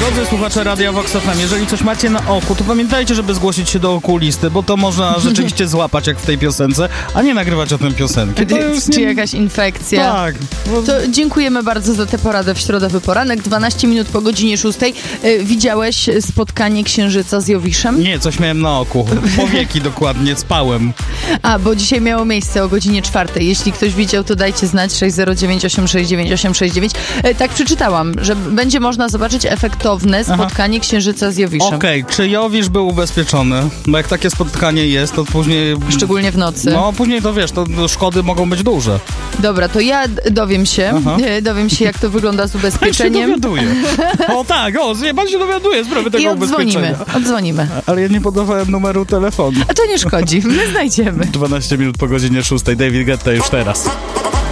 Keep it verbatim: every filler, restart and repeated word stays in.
Drodzy słuchacze Radia Vox F M, jeżeli coś macie na oku, to pamiętajcie, żeby zgłosić się do okulisty, bo to można rzeczywiście złapać jak w tej piosence, a nie nagrywać o tym piosenki. To jest Czy nie... jakaś infekcja. Tak. Bo... To dziękujemy bardzo za tę poradę w środowy poranek. dwanaście minut po godzinie szóstej. Yy, widziałeś spotkanie Księżyca z Jowiszem? Nie, coś miałem na oku. Powieki dokładnie, spałem. A, bo dzisiaj miało miejsce o godzinie czwartej. Jeśli ktoś widział, to dajcie znać sześć zero dziewięć osiem sześć dziewięć osiem sześć dziewięć. Yy, tak przeczytałam, że będzie można zobaczyć efektowne spotkanie Aha. Księżyca z Jowiszem. Okej, okay. Czy Jowisz był ubezpieczony? Bo jak takie spotkanie jest, to później... Szczególnie w nocy. No, później to wiesz, to szkody mogą być duże. Dobra, to ja dowiem się, Aha. dowiem się, jak to wygląda z ubezpieczeniem. Ja się dowiaduję. O tak, o, pan się dowiaduje sprawy tego I odzwonimy, ubezpieczenia. odzwonimy. Ale ja nie podawałem numeru telefonu. A to nie szkodzi, my znajdziemy. dwanaście minut po godzinie szóstej. David Guetta już teraz.